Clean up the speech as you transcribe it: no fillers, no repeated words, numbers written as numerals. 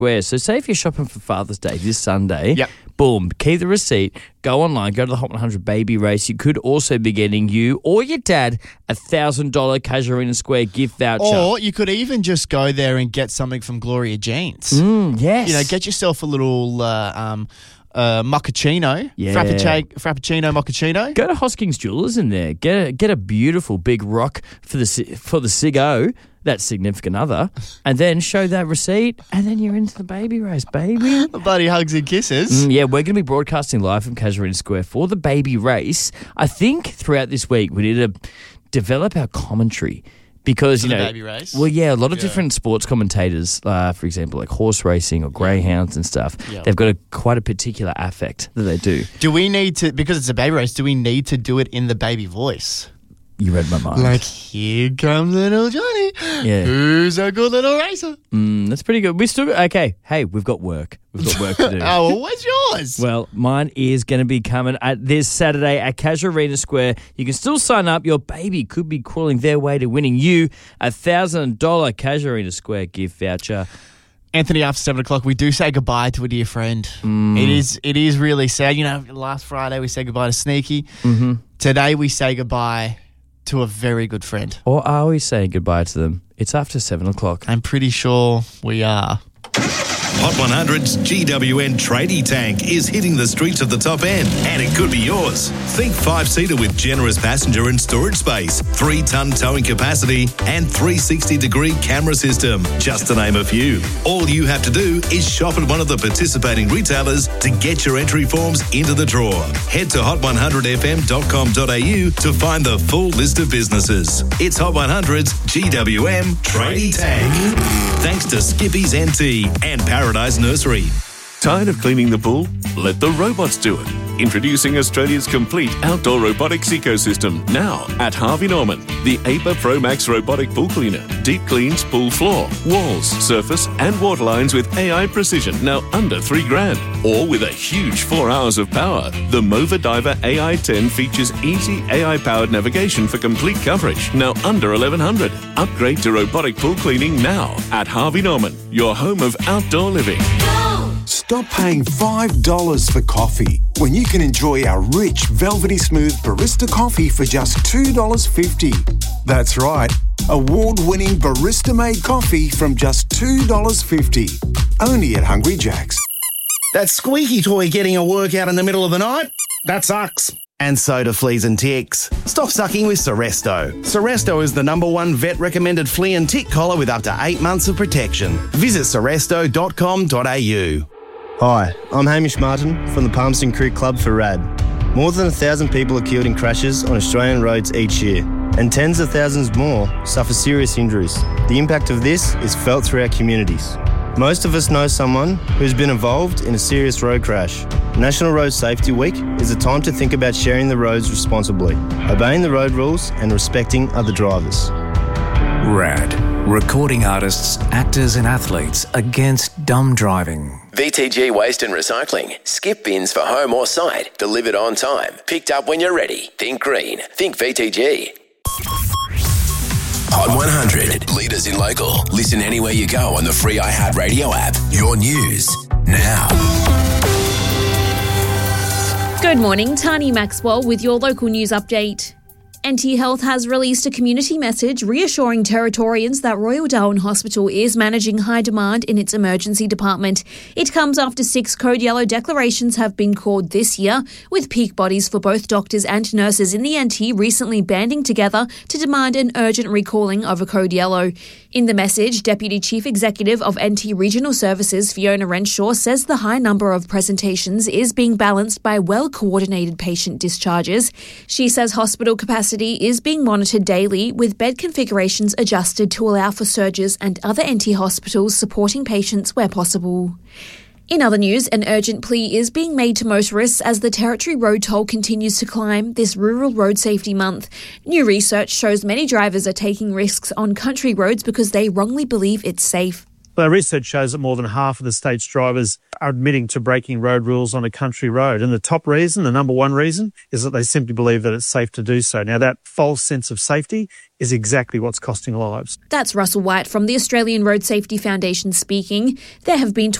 Square. So say if you're shopping for Father's Day this Sunday, Yep. boom, keep the receipt, go online, go to the Hot 100 baby race. You could also be getting you or your dad a $1,000 Casuarina Square gift voucher. Or you could even just go there and get something from Gloria Jeans. Yes. You know, get yourself a little mochaccino, Yeah. frappuccino mochaccino. Go to Hoskins Jewelers in there. Get a beautiful big rock for the Siggo, that significant other, and then show that receipt, and then you're into the baby race, baby. Buddy hugs and kisses. Yeah, we're going to be broadcasting live from Casuarina Square for the baby race. I think throughout this week we need to develop our commentary. Because, For you the know, baby race? well, yeah, a lot of different sports commentators, for example, like horse racing or greyhounds and stuff, they've got quite a particular affect that they do. Do we need to, because it's a baby race, do we need to do it in the baby voice? You read my mind. Like, here comes little Johnny. Yeah. Who's a good little racer? That's pretty good. We still okay. Hey, we've got work. We've got work to do. Oh, well, what's yours? Well, mine is going to be coming at this Saturday at Casuarina Square. You can still sign up. Your baby could be crawling their way to winning you a $1,000 Casuarina Square gift voucher. Anthony, after 7 o'clock, we do say goodbye to a dear friend. It is really sad. You know, last Friday we said goodbye to Sneaky. Mm-hmm. Today we say goodbye to a very good friend. Or are we saying goodbye to them? It's after 7 o'clock. I'm pretty sure we are. Hot 100's GWN Tradie Tank is hitting the streets of the top end, and it could be yours. Think 5-seater with generous passenger and storage space, 3-ton towing capacity, and 360-degree camera system, just to name a few. All you have to do is shop at one of the participating retailers to get your entry forms into the draw. Head to hot100fm.com.au to find the full list of businesses. It's Hot 100's GWM Tradie Tank. Thanks to Skippy's NT and Paradise Nursery. Tired of cleaning the pool? Let the robots do it. Introducing Australia's complete outdoor robotics ecosystem now at Harvey Norman. The APA Pro Max robotic pool cleaner. Deep cleans pool floor, walls, surface and water lines with AI precision, now under $3,000. Or with a huge 4 hours of power. The Mova Diver AI10 features easy AI-powered navigation for complete coverage, now under $1,100. Upgrade to robotic pool cleaning now at Harvey Norman, your home of outdoor living. Stop paying $5 for coffee when you can enjoy our rich, velvety smooth barista coffee for just $2.50. That's right, award-winning barista-made coffee from just $2.50. Only at Hungry Jack's. That squeaky toy getting a workout in the middle of the night? That sucks. And so do fleas and ticks. Stop sucking with Seresto. Seresto is the #1 vet-recommended flea and tick collar with up to 8 months of protection. Visit seresto.com.au. Hi, I'm Hamish Martin from the Palmerston Creek Club for RAD. More than 1,000 people are killed in crashes on Australian roads each year, and tens of thousands more suffer serious injuries. The impact of this is felt through our communities. Most of us know someone who's been involved in a serious road crash. National Road Safety Week is a time to think about sharing the roads responsibly, obeying the road rules and respecting other drivers. RAD. Recording artists, actors and athletes against dumb driving. VTG Waste and Recycling. Skip bins for home or site. Delivered on time. Picked up when you're ready. Think green. Think VTG. Hot 100. Leaders in local. Listen anywhere you go on the free iHeartRadio app. Your news now. Good morning, Tani Maxwell with your local news update. NT Health has released a community message reassuring Territorians that Royal Darwin Hospital is managing high demand in its emergency department. It comes after 6 code yellow declarations have been called this year, with peak bodies for both doctors and nurses in the NT recently banding together to demand an urgent recalling of a code yellow. In the message, Deputy Chief Executive of NT Regional Services Fiona Renshaw says the high number of presentations is being balanced by well-coordinated patient discharges. She says hospital capacity is being monitored daily, with bed configurations adjusted to allow for surges and other NT hospitals supporting patients where possible. In other news, an urgent plea is being made to motorists as the Territory road toll continues to climb this Rural Road Safety Month. New research shows many drivers are taking risks on country roads because they wrongly believe it's safe. Well, research shows that more than half of the state's drivers are admitting to breaking road rules on a country road. And the top reason, the number one reason, is that they simply believe that it's safe to do so. Now, that false sense of safety is exactly what's costing lives. That's Russell White from the Australian Road Safety Foundation speaking. There have been